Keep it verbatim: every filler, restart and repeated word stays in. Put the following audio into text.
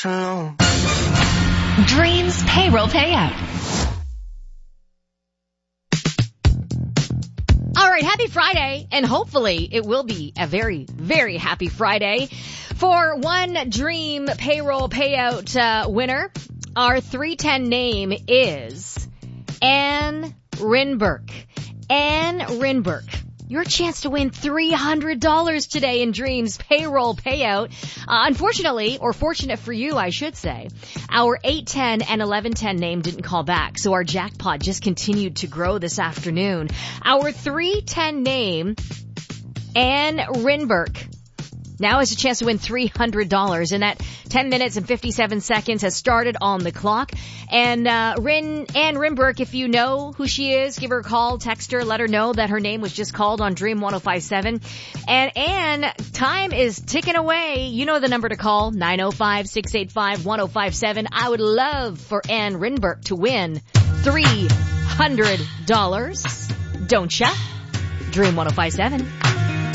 Dreams payroll payout. All right, happy Friday, and hopefully it will be a very, very happy Friday for one Dream payroll payout uh, winner. Our three ten name is Anne Rinberg. Anne Rinberg. Your chance to win three hundred dollars today in Dreams payroll payout. Uh, unfortunately, or fortunate for you, I should say, our eight ten and eleven ten name didn't call back, so our jackpot just continued to grow this afternoon. Our three ten name, Anne Rinberg, now has a chance to win three hundred dollars, and that ten minutes and fifty-seven seconds has started on the clock. And uh Rin, Anne Rinberg, if you know who she is, give her a call, text her, let her know that her name was just called on Dream one oh five seven. And Anne, time is ticking away. You know the number to call, nine oh five, six eight five, one oh five seven. I would love for Anne Rinberg to win three hundred dollars. Don't ya? Dream one oh five seven.